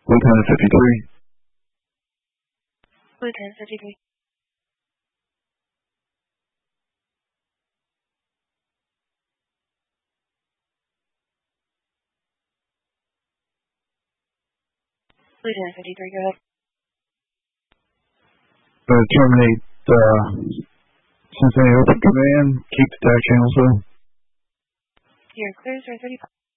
Lieutenant 53. Lieutenant 53. Lieutenant 53, go ahead. Terminate Cincinnati Open Command. Keep the TAC channel, sir. You're clear, sir. 35.